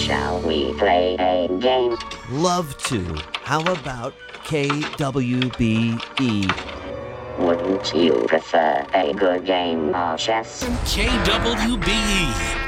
Shall we play a game? Love to. How about KWBE? Wouldn't you prefer a good game of chess? KWBE.